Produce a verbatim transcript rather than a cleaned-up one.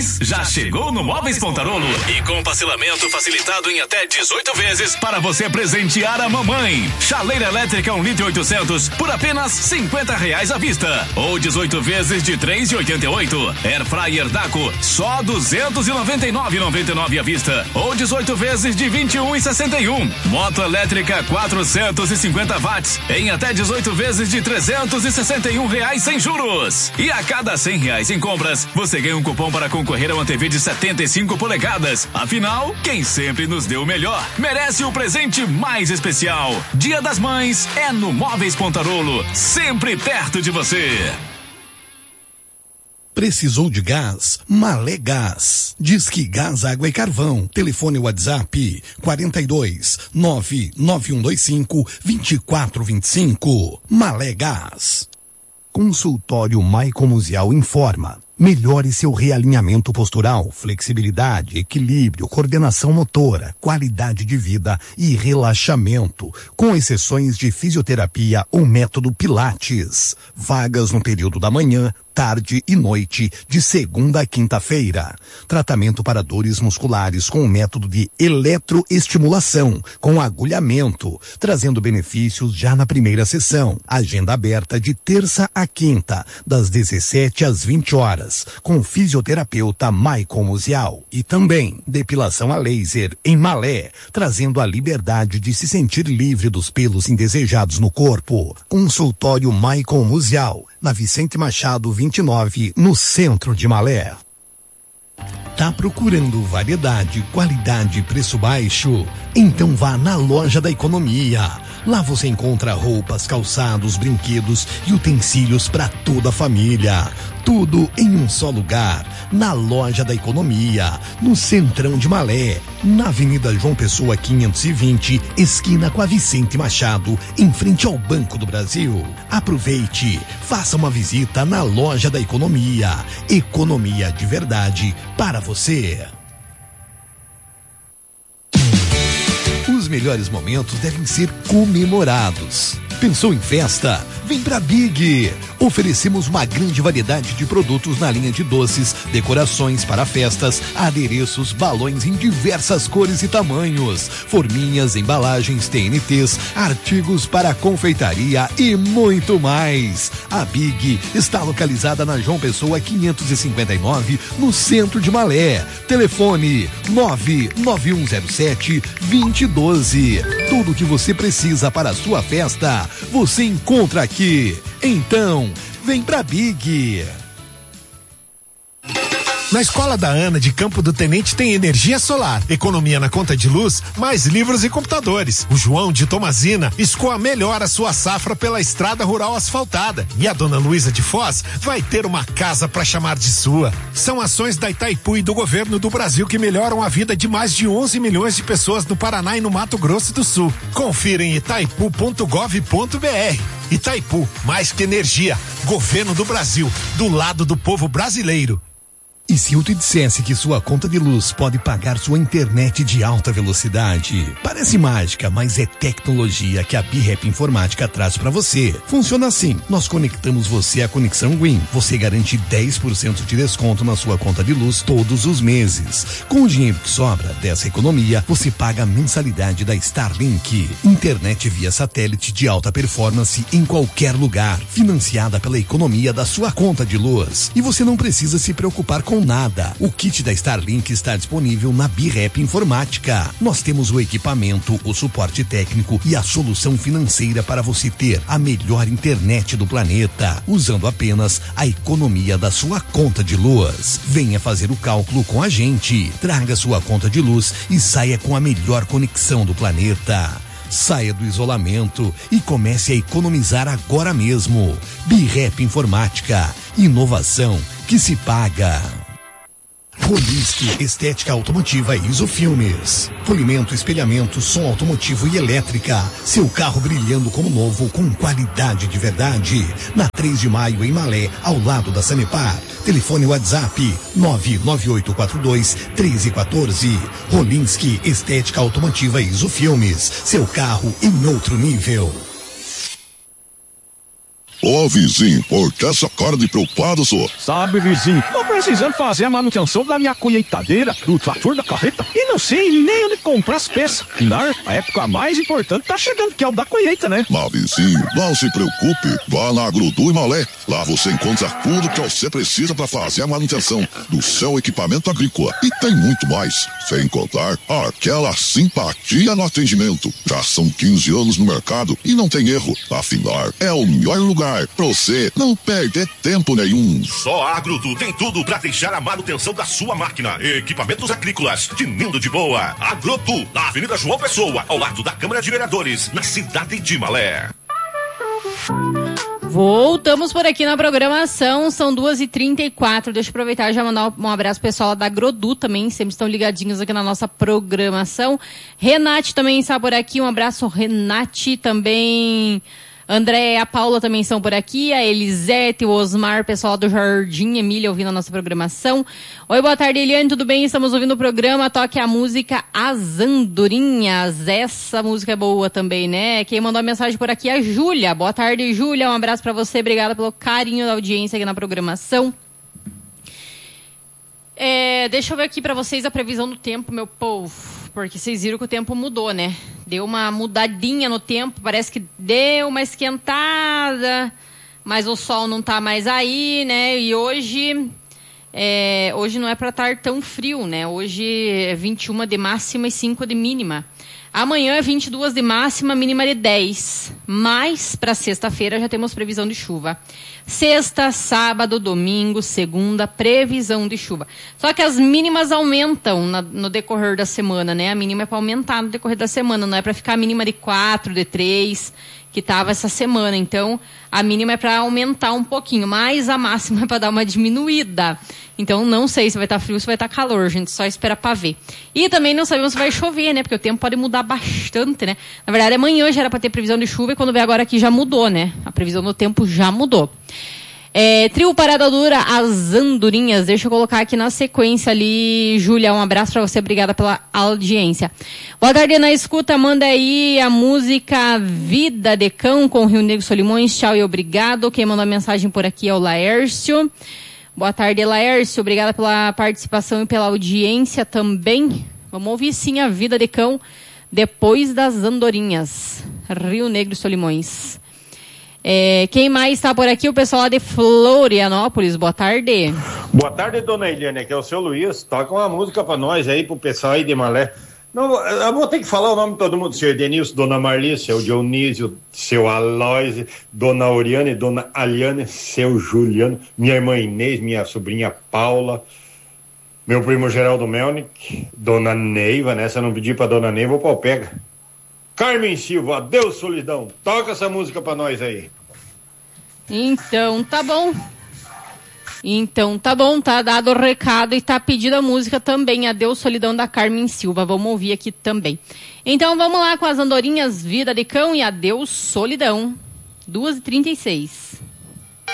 Mães já chegou no Móveis Pontarolo e com parcelamento facilitado em até dezoito vezes para você presentear a mamãe. Chaleira elétrica um litro e oitocentos por apenas cinquenta reais à vista ou dezoito vezes de três e oitenta e oito. Air Fryer Daco só duzentos e noventa e nove e noventa e nove à vista ou dezoito vezes de vinte e um e sessenta e um. Moto elétrica quatrocentos e cinquenta watts em até dezoito vezes de trezentos e sessenta e um reais sem juros. E a cada cem reais em compras, você ganha um cupom para concorrer a uma T V de setenta e cinco polegadas. Afinal, quem sempre nos deu o melhor merece o presente mais especial. Dia das Mães é no Móveis Pontarolo, sempre perto de você. Precisou de gás? Malé Gás. Disque Gás, Água e Carvão. Telefone WhatsApp quarenta e dois, nove nove um dois cinco, vinte e quatro vinte e cinco. Malé Gás. Consultório Maicon Musial informa. Melhore seu realinhamento postural, flexibilidade, equilíbrio, coordenação motora, qualidade de vida e relaxamento, com exceções de fisioterapia ou método Pilates. Vagas no período da manhã, tarde e noite, de segunda a quinta-feira. Tratamento para dores musculares com o método de eletroestimulação, com agulhamento, trazendo benefícios já na primeira sessão. Agenda aberta de terça a quinta, das dezessete às vinte horas. Com fisioterapeuta Maicon Musial. E também depilação a laser em Malé, trazendo a liberdade de se sentir livre dos pelos indesejados no corpo. Consultório Maicon Musial, na Vicente Machado vinte e nove, no centro de Malé. Tá procurando variedade, qualidade e preço baixo? Então vá na Loja da Economia. Lá você encontra roupas, calçados, brinquedos e utensílios para toda a família. Tudo em um só lugar, na Loja da Economia, no centrão de Malé, na Avenida João Pessoa quinhentos e vinte, esquina com a Vicente Machado, em frente ao Banco do Brasil. Aproveite, faça uma visita na Loja da Economia. Economia de verdade para você. Os melhores momentos devem ser comemorados. Pensou em festa? Vem pra Big! Oferecemos uma grande variedade de produtos na linha de doces, decorações para festas, adereços, balões em diversas cores e tamanhos, forminhas, embalagens, T N Ts, artigos para confeitaria e muito mais. A Big está localizada na João Pessoa quinhentos e cinquenta e nove, no centro de Malé. Telefone nove nove um zero sete, dois zero um dois. Tudo o que você precisa para a sua festa, você encontra aqui. Então, vem pra Big. Na Escola da Ana de Campo do Tenente tem energia solar, economia na conta de luz, mais livros e computadores. O João de Tomazina escoa melhor a sua safra pela estrada rural asfaltada. E a dona Luísa de Foz vai ter uma casa para chamar de sua. São ações da Itaipu e do governo do Brasil que melhoram a vida de mais de onze milhões de pessoas no Paraná e no Mato Grosso do Sul. Confira em itaipu ponto gov ponto br. Itaipu, mais que energia. Governo do Brasil, do lado do povo brasileiro. E se eu te dissesse que sua conta de luz pode pagar sua internet de alta velocidade? Parece mágica, mas é tecnologia que a B-Rap Informática traz para você. Funciona assim: nós conectamos você à conexão Win. Você garante dez por cento de desconto na sua conta de luz todos os meses. Com o dinheiro que sobra dessa economia, você paga a mensalidade da Starlink. Internet via satélite de alta performance em qualquer lugar, financiada pela economia da sua conta de luz. E você não precisa se preocupar com nada. O kit da Starlink está disponível na B-Rap Informática. Nós temos o equipamento, o suporte técnico e a solução financeira para você ter a melhor internet do planeta, usando apenas a economia da sua conta de luz. Venha fazer o cálculo com a gente. Traga sua conta de luz e saia com a melhor conexão do planeta. Saia do isolamento e comece a economizar agora mesmo. B-Rap Informática. Inovação que se paga. Rolisque Estética Automotiva e Isofilmes. Polimento, espelhamento, som automotivo e elétrica. Seu carro brilhando como novo com qualidade de verdade. Na três de maio em Malé, ao lado da Sanepar. Telefone WhatsApp nove nove oito quatro dois, um três um quatro. Rolinski Estética Automotiva e Isofilmes. Seu carro em outro nível. Ô, vizinho, por que essa cara de preocupado, senhor? Sabe, vizinho, tô precisando fazer a manutenção da minha colheitadeira, do trator da carreta, e não sei nem onde comprar as peças. Afinal, a época mais importante tá chegando, que é o da colheita, né? Mas, vizinho, não se preocupe, vá na Agrodu e Malé. Lá você encontra tudo que você precisa para fazer a manutenção do seu equipamento agrícola. E tem muito mais, sem contar aquela simpatia no atendimento. Já são quinze anos no mercado e não tem erro. Afinal, é o melhor lugar pra você não perder tempo nenhum. Só a Agrodu tem tudo pra deixar a manutenção da sua máquina. Equipamentos agrícolas, de lindo de boa. Agrodu, na Avenida João Pessoa, ao lado da Câmara de Vereadores, na cidade de Malé. Voltamos por aqui na programação, são duas e trinta e quatro. Deixa eu aproveitar e já mandar um abraço pro pessoal da Agrodu também, sempre estão ligadinhos aqui na nossa programação. Renate também está por aqui, um abraço, Renate, também. André e a Paula também estão por aqui, a Elisete, o Osmar, pessoal do Jardim Emília ouvindo a nossa programação. Oi, boa tarde, Eliane, tudo bem? Estamos ouvindo o programa, toque a música As Andorinhas. Essa música é boa também, né? Quem mandou a mensagem por aqui é a Júlia. Boa tarde, Júlia, um abraço pra você, obrigada pelo carinho da audiência aqui na programação. É, deixa eu ver aqui pra vocês a previsão do tempo, meu povo, porque vocês viram que o tempo mudou, né? Deu uma mudadinha no tempo, parece que deu uma esquentada, mas o sol não tá mais aí, né? E hoje, é, hoje não é para estar tão frio, né? Hoje é vinte e uma de máxima e cinco de mínima. Amanhã é vinte e duas de máxima, mínima de dez. Mas para sexta-feira já temos previsão de chuva. Sexta, sábado, domingo, segunda, previsão de chuva. Só que as mínimas aumentam na, no decorrer da semana, né? A mínima é para aumentar no decorrer da semana, não é para ficar a mínima de quatro, de três, que estava essa semana. Então, a mínima é para aumentar um pouquinho, mas a máxima é para dar uma diminuída. Então, não sei se vai estar frio ou se vai estar calor, gente, só espera para ver. E também não sabemos se vai chover, né? Porque o tempo pode mudar bastante, né? Na verdade, amanhã já era para ter previsão de chuva e quando vê agora aqui já mudou, né? A previsão do tempo já mudou. É, trio Parada Dura, As Andorinhas. Deixa eu colocar aqui na sequência ali, Júlia, um abraço pra você, obrigada pela audiência. Boa tarde, na escuta, manda aí a música Vida de Cão com Rio Negro Solimões, tchau e obrigado. Quem mandou a mensagem por aqui é o Laércio. Boa tarde, Laércio, obrigada pela participação e pela audiência também. Vamos ouvir sim a Vida de Cão depois das Andorinhas, Rio Negro Solimões. É, quem mais está por aqui? O pessoal lá de Florianópolis. Boa tarde. Boa tarde, dona Eliane, aqui é o seu Luiz. Toca uma música pra nós aí, pro pessoal aí de Malé. Não, eu vou ter que falar o nome de todo mundo. Senhor Denilson, dona Marli, seu Dionísio, seu Aloysio, dona Oriane, dona Aliane, seu Juliano, minha irmã Inês, minha sobrinha Paula, meu primo Geraldo Melnick, dona Neiva, né? Se eu não pedir pra dona Neiva, o pau pega. Carmen Silva, adeus solidão. Toca essa música pra nós aí. Então, tá bom. Então, tá bom, tá dado o recado e tá pedida a música também. Adeus solidão da Carmen Silva. Vamos ouvir aqui também. Então, vamos lá com as Andorinhas, Vida de Cão e Adeus solidão. duas e trinta e seis.